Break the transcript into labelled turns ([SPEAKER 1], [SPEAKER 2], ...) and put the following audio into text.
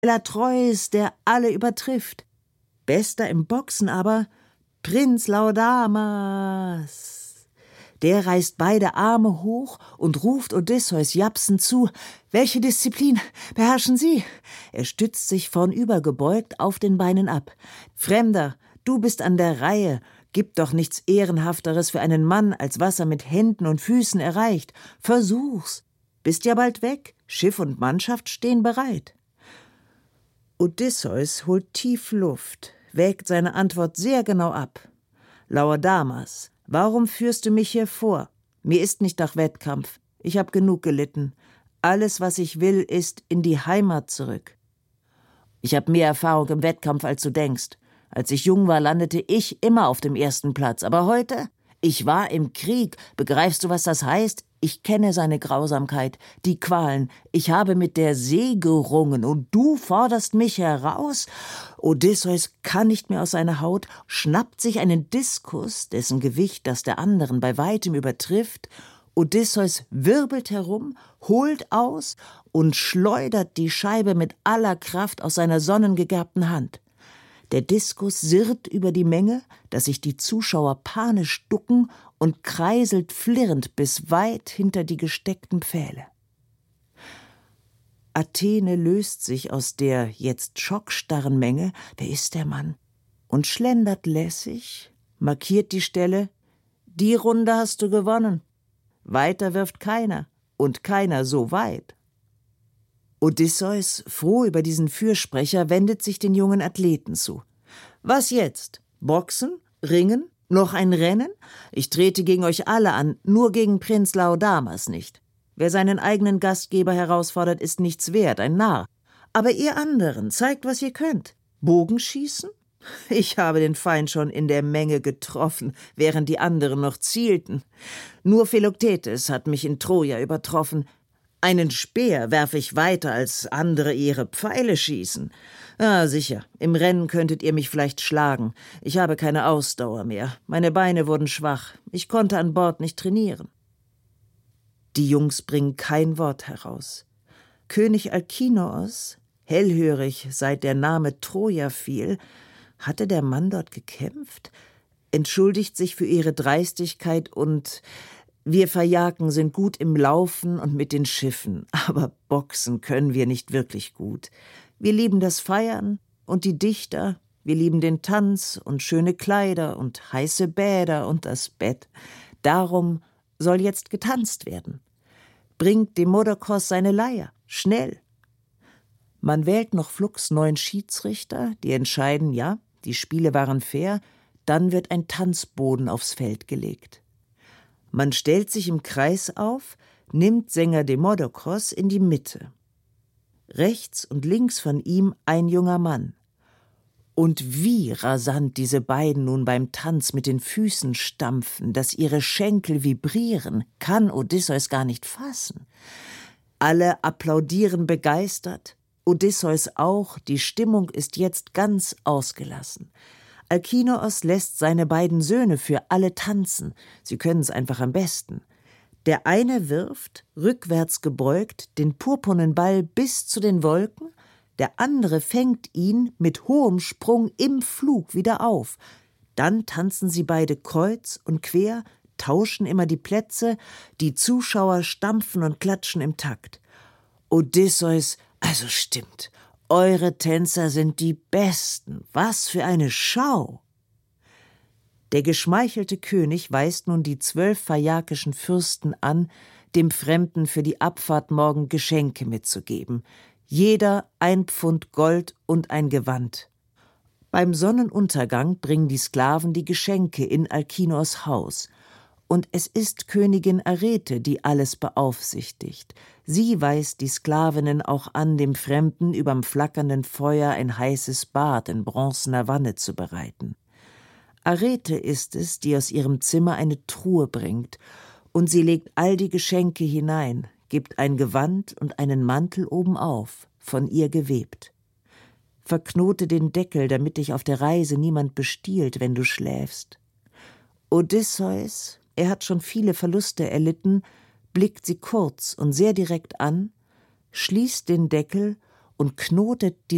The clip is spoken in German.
[SPEAKER 1] Atreus, der alle übertrifft. Bester im Boxen aber Prinz Laodamas. Der reißt beide Arme hoch und ruft Odysseus japsend zu: »Welche Disziplin beherrschen Sie?« Er stützt sich vornübergebeugt auf den Beinen ab. »Fremder, du bist an der Reihe. Gibt doch nichts Ehrenhafteres für einen Mann, als was er mit Händen und Füßen erreicht. Versuch's. Bist ja bald weg. Schiff und Mannschaft stehen bereit.« Odysseus holt tief Luft, wägt seine Antwort sehr genau ab. »Laodamas, warum führst du mich hier vor? Mir ist nicht nach Wettkampf. Ich habe genug gelitten. Alles, was ich will, ist in die Heimat zurück. Ich habe mehr Erfahrung im Wettkampf, als du denkst. Als ich jung war, landete ich immer auf dem ersten Platz. Aber heute? Ich war im Krieg. Begreifst du, was das heißt? Ich kenne seine Grausamkeit, die Qualen. Ich habe mit der See gerungen und du forderst mich heraus? Odysseus kann nicht mehr aus seiner Haut, schnappt sich einen Diskus, dessen Gewicht das der anderen bei weitem übertrifft. Odysseus wirbelt herum, holt aus und schleudert die Scheibe mit aller Kraft aus seiner sonnengegerbten Hand. Der Diskus sirrt über die Menge, dass sich die Zuschauer panisch ducken und kreiselt flirrend bis weit hinter die gesteckten Pfähle. Athene löst sich aus der jetzt schockstarren Menge, wer ist der Mann, und schlendert lässig, markiert die Stelle: »Die Runde hast du gewonnen. Weiter wirft keiner und keiner so weit.« Odysseus, froh über diesen Fürsprecher, wendet sich den jungen Athleten zu. »Was jetzt? Boxen? Ringen? Noch ein Rennen? Ich trete gegen euch alle an, nur gegen Prinz Laodamas nicht. Wer seinen eigenen Gastgeber herausfordert, ist nichts wert, ein Narr. Aber ihr anderen, zeigt, was ihr könnt. Bogenschießen? Ich habe den Feind schon in der Menge getroffen, während die anderen noch zielten. Nur Philoktetes hat mich in Troja übertroffen. Einen Speer werfe ich weiter, als andere ihre Pfeile schießen. Ah, sicher, im Rennen könntet ihr mich vielleicht schlagen. Ich habe keine Ausdauer mehr. Meine Beine wurden schwach. Ich konnte an Bord nicht trainieren.« Die Jungs bringen kein Wort heraus. König Alkinoos, hellhörig, seit der Name Troja fiel, hatte der Mann dort gekämpft, entschuldigt sich für ihre Dreistigkeit und: »Wir Phaiaken sind gut im Laufen und mit den Schiffen, aber boxen können wir nicht wirklich gut. Wir lieben das Feiern und die Dichter, wir lieben den Tanz und schöne Kleider und heiße Bäder und das Bett. Darum soll jetzt getanzt werden. Bringt Demodokos seine Leier, schnell!« Man wählt noch flugs 9 Schiedsrichter, die entscheiden, ja, die Spiele waren fair, dann wird ein Tanzboden aufs Feld gelegt. Man stellt sich im Kreis auf, nimmt Sänger Demodokos in die Mitte. Rechts und links von ihm ein junger Mann. Und wie rasant diese beiden nun beim Tanz mit den Füßen stampfen, dass ihre Schenkel vibrieren, kann Odysseus gar nicht fassen. Alle applaudieren begeistert, Odysseus auch, die Stimmung ist jetzt ganz ausgelassen. Alkinoos lässt seine beiden Söhne für alle tanzen, sie können es einfach am besten. Der eine wirft, rückwärts gebeugt, den purpurnen Ball bis zu den Wolken, der andere fängt ihn mit hohem Sprung im Flug wieder auf. Dann tanzen sie beide kreuz und quer, tauschen immer die Plätze, die Zuschauer stampfen und klatschen im Takt. Odysseus, also stimmt, eure Tänzer sind die Besten, was für eine Schau! Der geschmeichelte König weist nun die 12 phaiakischen Fürsten an, dem Fremden für die Abfahrt morgen Geschenke mitzugeben. Jeder 1 Pfund Gold und ein Gewand. Beim Sonnenuntergang bringen die Sklaven die Geschenke in Alkinoos Haus. Und es ist Königin Arete, die alles beaufsichtigt. Sie weist die Sklavinnen auch an, dem Fremden überm flackernden Feuer ein heißes Bad in bronzener Wanne zu bereiten. Arete ist es, die aus ihrem Zimmer eine Truhe bringt, und sie legt all die Geschenke hinein, gibt ein Gewand und einen Mantel obenauf, von ihr gewebt. Verknote den Deckel, damit dich auf der Reise niemand bestiehlt, wenn du schläfst. Odysseus, er hat schon viele Verluste erlitten, blickt sie kurz und sehr direkt an, schließt den Deckel und knotet die